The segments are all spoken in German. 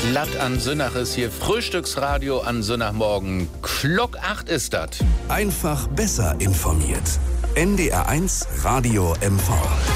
Latt an Sünnach ist hier Frühstücksradio an Sünnachmorgen. Klock 8 ist das. Einfach besser informiert. NDR1 Radio MV.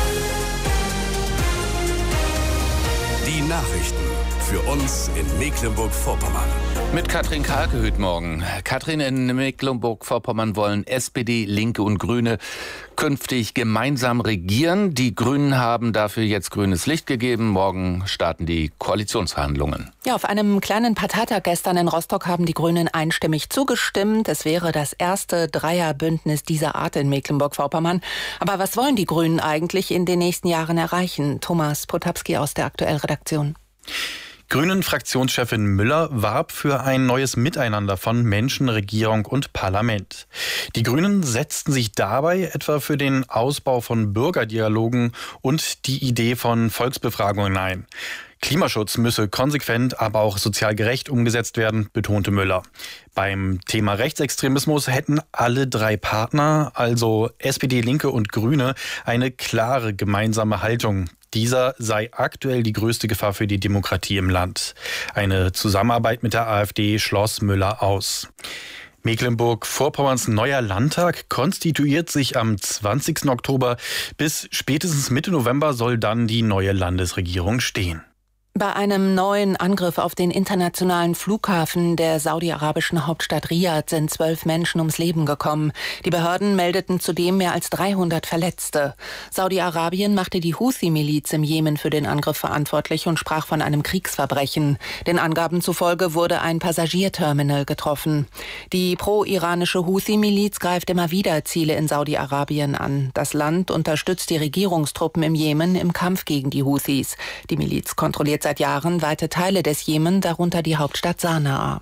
Die Nachrichten für uns in Mecklenburg-Vorpommern. Mit Katrin Karlke heute Morgen. Katrin, in Mecklenburg-Vorpommern wollen SPD, Linke und Grüne künftig gemeinsam regieren. Die Grünen haben dafür jetzt grünes Licht gegeben. Morgen starten die Koalitionsverhandlungen. Ja, auf einem kleinen Parteitag gestern in Rostock haben die Grünen einstimmig zugestimmt. Es wäre das erste Dreierbündnis dieser Art in Mecklenburg-Vorpommern. Aber was wollen die Grünen eigentlich in den nächsten Jahren erreichen? Thomas Potapski aus der Aktuell-Redaktion. Grünen-Fraktionschefin Müller warb für ein neues Miteinander von Menschen, Regierung und Parlament. Die Grünen setzten sich dabei etwa für den Ausbau von Bürgerdialogen und die Idee von Volksbefragungen ein. Klimaschutz müsse konsequent, aber auch sozial gerecht umgesetzt werden, betonte Müller. Beim Thema Rechtsextremismus hätten alle drei Partner, also SPD, Linke und Grüne, eine klare gemeinsame Haltung. Dieser sei aktuell die größte Gefahr für die Demokratie im Land. Eine Zusammenarbeit mit der AfD schloss Müller aus. Mecklenburg-Vorpommerns neuer Landtag konstituiert sich am 20. Oktober. Bis spätestens Mitte November soll dann die neue Landesregierung stehen. Bei einem neuen Angriff auf den internationalen Flughafen der saudi-arabischen Hauptstadt Riad sind 12 Menschen ums Leben gekommen. Die Behörden meldeten zudem mehr als 300 Verletzte. Saudi-Arabien machte die Houthi-Miliz im Jemen für den Angriff verantwortlich und sprach von einem Kriegsverbrechen. Den Angaben zufolge wurde ein Passagierterminal getroffen. Die pro-iranische Houthi-Miliz greift immer wieder Ziele in Saudi-Arabien an. Das Land unterstützt die Regierungstruppen im Jemen im Kampf gegen die Houthis. Die Miliz kontrolliert seit Jahren weite Teile des Jemen, darunter die Hauptstadt Sanaa.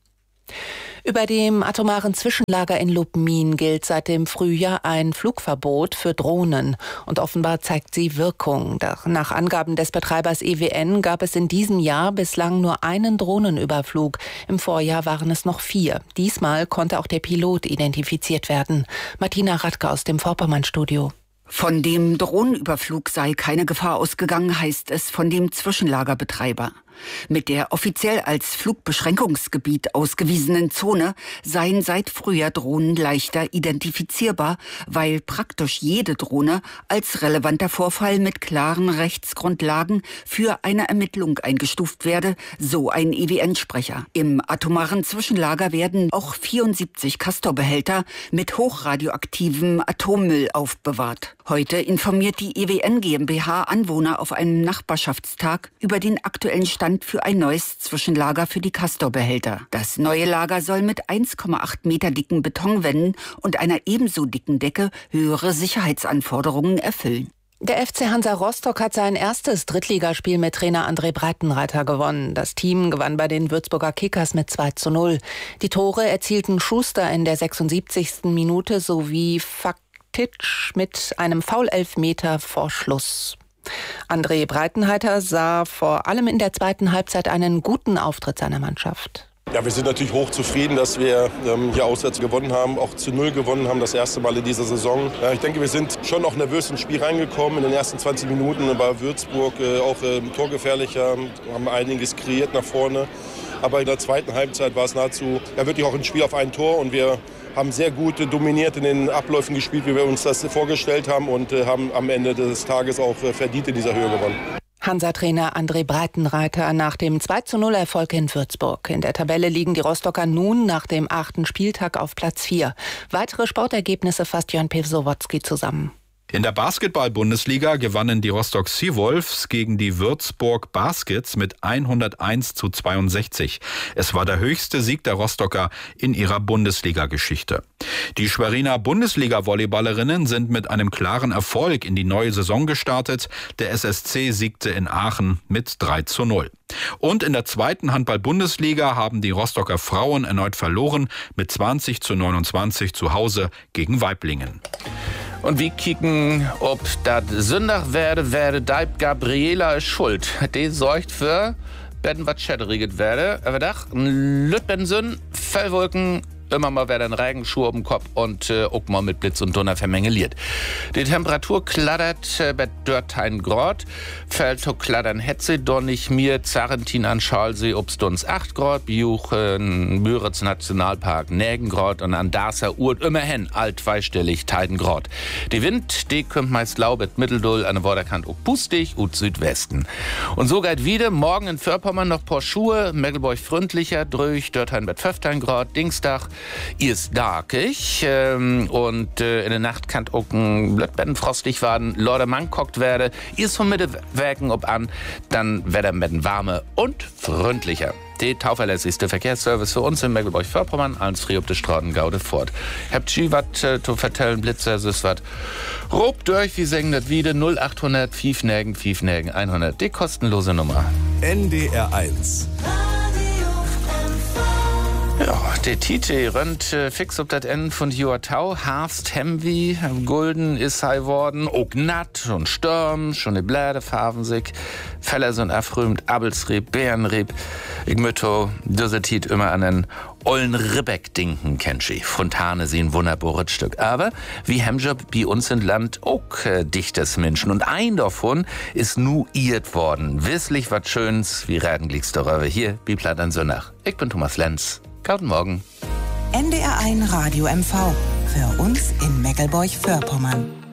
Über dem atomaren Zwischenlager in Lubmin gilt seit dem Frühjahr ein Flugverbot für Drohnen. Und offenbar zeigt sie Wirkung. Nach Angaben des Betreibers EWN gab es in diesem Jahr bislang nur einen Drohnenüberflug. Im Vorjahr waren es noch 4. Diesmal konnte auch der Pilot identifiziert werden. Martina Radke aus dem Vorpommern-Studio. Von dem Drohnenüberflug sei keine Gefahr ausgegangen, heißt es von dem Zwischenlagerbetreiber. Mit der offiziell als Flugbeschränkungsgebiet ausgewiesenen Zone seien seit Frühjahr Drohnen leichter identifizierbar, weil praktisch jede Drohne als relevanter Vorfall mit klaren Rechtsgrundlagen für eine Ermittlung eingestuft werde, so ein EWN-Sprecher. Im atomaren Zwischenlager werden auch 74 Castor-Behälter mit hochradioaktivem Atommüll aufbewahrt. Heute informiert die EWN GmbH Anwohner auf einem Nachbarschaftstag über den aktuellen Stand für ein neues Zwischenlager für die Castor-Behälter. Das neue Lager soll mit 1,8 Meter dicken Betonwänden und einer ebenso dicken Decke höhere Sicherheitsanforderungen erfüllen. Der FC Hansa Rostock hat sein erstes Drittligaspiel mit Trainer André Breitenreiter gewonnen. Das Team gewann bei den Würzburger Kickers mit 2:0. Die Tore erzielten Schuster in der 76. Minute sowie Faktic mit einem Foul-Elfmeter vor Schluss. André Breitenreiter sah vor allem in der zweiten Halbzeit einen guten Auftritt seiner Mannschaft. Ja, wir sind natürlich hochzufrieden, dass wir hier auswärts gewonnen haben, auch zu 0 gewonnen haben, das erste Mal in dieser Saison. Ja, ich denke, wir sind schon noch nervös ins Spiel reingekommen. In den ersten 20 Minuten war Würzburg auch torgefährlicher, haben einiges kreiert nach vorne. Aber in der zweiten Halbzeit war es nahezu wirklich auch ein Spiel auf ein Tor und wir haben sehr gut dominiert in den Abläufen gespielt, wie wir uns das vorgestellt haben und haben am Ende des Tages auch verdient in dieser Höhe gewonnen. Hansa-Trainer André Breitenreiter nach dem 2:0-Erfolg in Würzburg. In der Tabelle liegen die Rostocker nun nach dem 8. Spieltag auf Platz 4. Weitere Sportergebnisse fasst Jörn Pewsowotzki zusammen. In der Basketball-Bundesliga gewannen die Rostock Seawolves gegen die Würzburg Baskets mit 101:62. Es war der höchste Sieg der Rostocker in ihrer Bundesliga-Geschichte. Die Schweriner Bundesliga-Volleyballerinnen sind mit einem klaren Erfolg in die neue Saison gestartet. Der SSC siegte in Aachen mit 3:0. Und in der zweiten Handball-Bundesliga haben die Rostocker Frauen erneut verloren mit 20:29 zu Hause gegen Waiblingen. Und wir kicken, ob das Sündach werde Deib Gabriela schuld. Die sorgt für werden was schäderiget werde. Aber Dach, Lütbensün, Fellwolken Immer mal werden Regenschuhe um den Kopf und auch mal mit Blitz und Donner vermengeliert. Die Temperatur kladdert bei 13 Grad. Fällt kladdern Hetze, Donnig mir, Zarentin an Schalsee, obstuns 8 Grad, Bejuchen, Müritz Nationalpark 9 Grad und an Darser Urt immerhin alt zweistellig 10 Grad. Die Wind, die kommt meist laubet Mitteldull an der Vorderkant auch pustig und Südwesten. Und so geht wieder, morgen in Vorpommern noch paar Schuhe, Mecklenburg freundlicher, drüch, Dörtheim mit 15 Grad, Dienstag ist darkig und in der Nacht kann auch ein Blödbetten frostig werden, Lordemann kocht werde, ist von Mittelwerken ob an, dann wird er mit warme und freundlicher. Die tauverlässigste Verkehrsservice für uns in Mecklenburg-Vorpommern, als frei auf der Straßen Gaude fort. Habt ihr was zu vertellen, Blitzer, süß was? Rob durch, wie sagen das wieder, 0800 5 100, die kostenlose Nummer. NDR 1. Ja, der Tite rennt fix ob das Ende von Joatau, Harst, Hemwi, Gulden ist hei worden, auch Natt und Sturm, schon die Bläde farben sich, Feller sind erfrümt, Abelsrieb, Bärenrieb, ich möchte diese Tit immer an den ollen Ribbeck denken, kennschi. Fontane sind ein wunderbares Stück. Aber wie Hemjob bei uns im Land auch dichtes Menschen. Und ein davon ist nu iert worden. Wisslich was Schönes, wie Radengliks darüber hier, wie Plattern Sönnach. Ich bin Thomas Lenz. Guten Morgen. NDR 1 Radio MV. Für uns in Mecklenburg-Vorpommern.